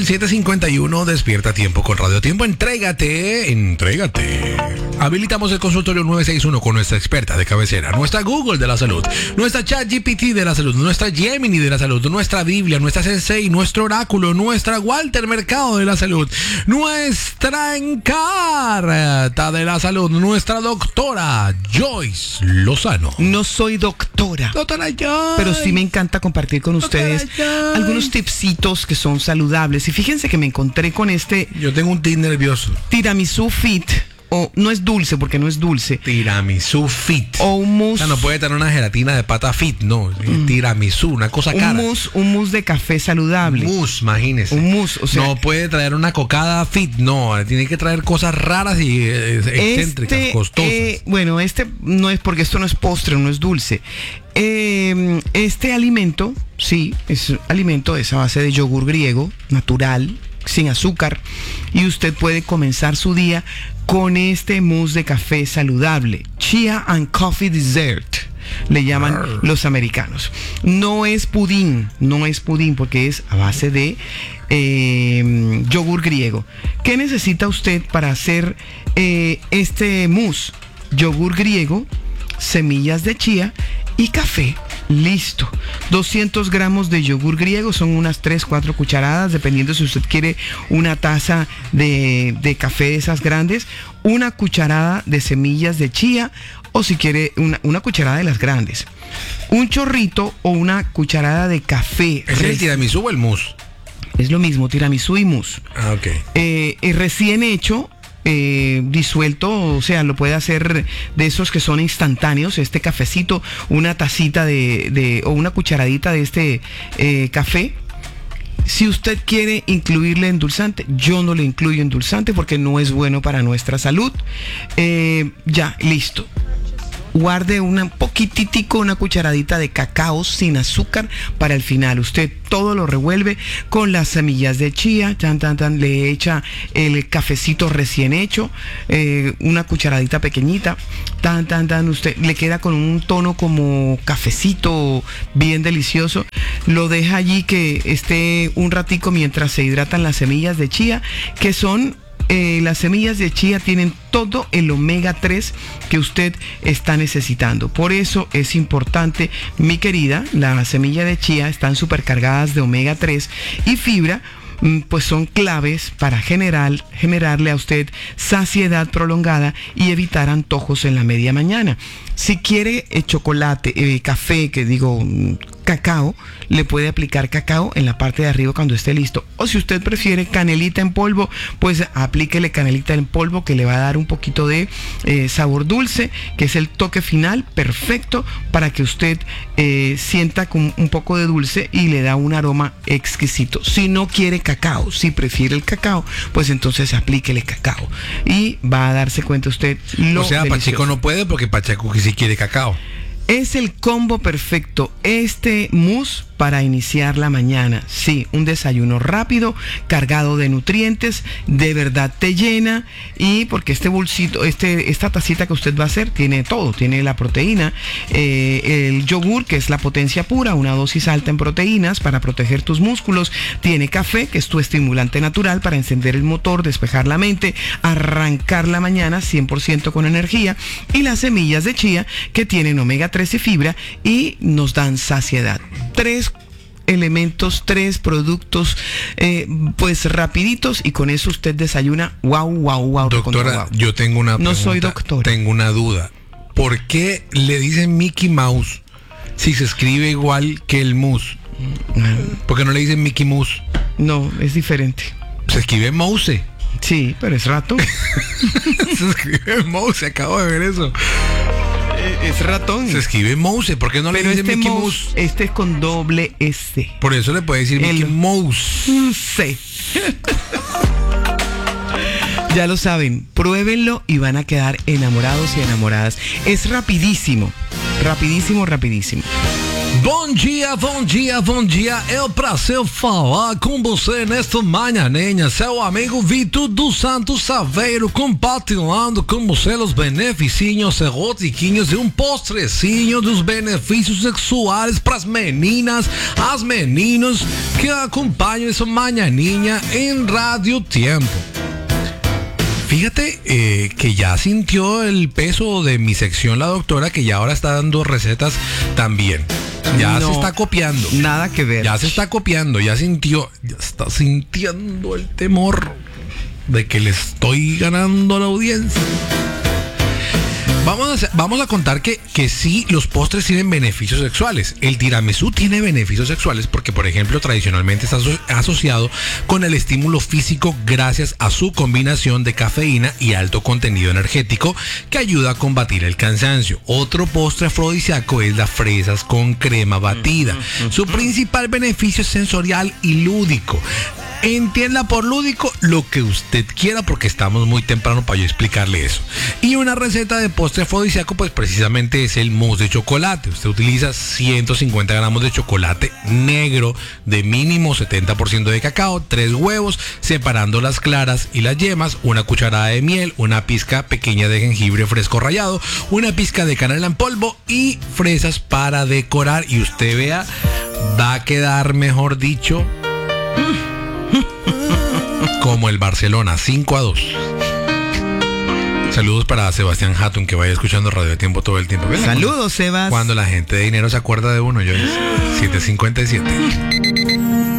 7:51, despierta tiempo con Radio Tiempo. Entrégate. Habilitamos el consultorio 961 con nuestra experta de cabecera, nuestra Google de la salud, nuestra ChatGPT de la salud, nuestra Gemini de la salud, nuestra Biblia, nuestra Sensei, nuestro oráculo, nuestra Walter Mercado de la salud, nuestra Encarta de la salud, nuestra doctora Joyce Lozano. No soy doctora, Joyce, pero sí me encanta compartir con ustedes algunos tipsitos que son saludables. Y fíjense que me encontré con este... Yo tengo un tic nervioso. Tiramisú Fit. O no es dulce, porque no es dulce. Tiramisú Fit. O un mousse. O sea, no puede tener una gelatina de pata fit, no. Tiramisú, una cosa cara. Un mousse de café saludable. Mousse, imagínese. Un mousse, o sea. No puede traer una cocada fit, no. Tiene que traer cosas raras y excéntricas, costosas. Bueno, no es porque esto no es postre, no es dulce. Este alimento, sí, es alimento, es a base de yogur griego, natural, sin azúcar. Y usted puede comenzar su día con este mousse de café saludable, Chia and Coffee Dessert, le llaman los americanos. No es pudín porque es a base de yogur griego. ¿Qué necesita usted para hacer este mousse? Yogur griego, semillas de chía y café. Listo. 200 gramos de yogur griego, son unas 3-4 cucharadas, dependiendo si usted quiere una taza de café de esas grandes, una cucharada de semillas de chía, o si quiere una cucharada de las grandes, un chorrito o una cucharada de café. ¿Es el tiramisú o el mousse? Es lo mismo, tiramisú y mousse. Ok. Recién hecho, disuelto, o sea, lo puede hacer de esos que son instantáneos. Este cafecito, una tacita o una cucharadita de este café. Si usted quiere incluirle endulzante, yo no le incluyo endulzante porque no es bueno para nuestra salud. Ya, listo. Guarde una cucharadita de cacao sin azúcar para el final. Usted todo lo revuelve con las semillas de chía, le echa el cafecito recién hecho, una cucharadita pequeñita, usted le queda con un tono como cafecito bien delicioso. Lo deja allí que esté un ratico mientras se hidratan las semillas de chía, que son... las semillas de chía tienen todo el omega 3 que usted está necesitando. Por eso es importante, mi querida, la semilla de chía están supercargadas de omega 3 y fibra, pues son claves para generarle a usted saciedad prolongada y evitar antojos en la media mañana. Si quiere chocolate, café, cacao, le puede aplicar cacao en la parte de arriba cuando esté listo. O si usted prefiere canelita en polvo, pues aplíquele canelita en polvo, que le va a dar un poquito de sabor dulce, que es el toque final perfecto para que usted sienta con un poco de dulce y le da un aroma exquisito. Si no quiere cacao, si prefiere el cacao, pues entonces aplíquele cacao y va a darse cuenta usted lo delicioso. Pacheco no puede porque Pacheco que sí quiere cacao. Es el combo perfecto, este mousse para iniciar la mañana. Sí, un desayuno rápido, cargado de nutrientes, de verdad te llena. Y porque este bolsito, esta tacita que usted va a hacer, tiene todo, tiene la proteína, el yogur, que es la potencia pura, una dosis alta en proteínas para proteger tus músculos, tiene café, que es tu estimulante natural para encender el motor, despejar la mente, arrancar la mañana 100% con energía, y las semillas de chía, que tienen omega 3 y fibra y nos dan saciedad. 3 elementos, 3 productos pues rapiditos, y con eso usted desayuna wow. Doctora, yo tengo una pregunta. No soy doctora. Tengo una duda. ¿Por qué le dicen Mickey Mouse si se escribe igual que el mousse? ¿Por qué no le dicen Mickey Mouse? No, es diferente. Se escribe Mouse. Sí, pero es ratón. Se escribe Mouse, acabo de ver eso. Es ratón. Se escribe Mouse, ¿por qué no le dicen Mickey Mouse? Este es con doble S. Por eso le puede decir Mickey Mouse. Sí. Ya lo saben, pruébenlo y van a quedar enamorados y enamoradas. Es rapidísimo. Bom dia. É um prazer falar com você nesta manhãinha. Seu amigo Vitor dos Santos Saveiro, compartilhando com você os benefícios erotiquinhos e um postrecinho dos benefícios sexuais para as meninas, as meninos que acompanham essa manhãinha em Radio Tiempo. Fíjate que ya sintió el peso de mi sección la doctora, que ya ahora está dando recetas también. Ya se está copiando. Nada que ver. Ya se está copiando, ya está sintiendo el temor de que le estoy ganando a la audiencia. Vamos a contar que sí, los postres tienen beneficios sexuales. El tiramisú tiene beneficios sexuales porque, por ejemplo, tradicionalmente está asociado con el estímulo físico gracias a su combinación de cafeína y alto contenido energético que ayuda a combatir el cansancio. Otro postre afrodisíaco es las fresas con crema batida. Su principal beneficio es sensorial y lúdico. Entienda por lúdico lo que usted quiera porque estamos muy temprano para yo explicarle eso. Y una receta de postre afrodisíaco pues precisamente es el mousse de chocolate. Usted utiliza 150 gramos de chocolate negro de mínimo 70% de cacao, 3 huevos, separando las claras y las yemas, una cucharada de miel, una pizca pequeña de jengibre fresco rallado, una pizca de canela en polvo y fresas para decorar. Y usted vea, va a quedar, mejor dicho, como el Barcelona, 5-2. Saludos para Sebastián Hatton, que vaya escuchando Radio Tiempo todo el tiempo. Saludos, Sebas. Cuando la gente de dinero se acuerda de uno, yo 7:57.